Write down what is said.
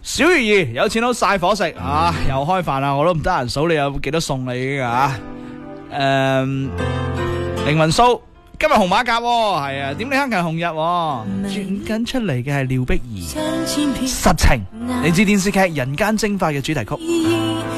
小魚兒有錢佬晒伙食啊，又開飯啦，我都唔得閒數你有幾多餸你已經啊。靈魂蘇今日紅馬甲係啊，點你黑近紅日轉緊出嚟嘅係廖碧兒實情，你知電視劇《人間蒸發》嘅主題曲。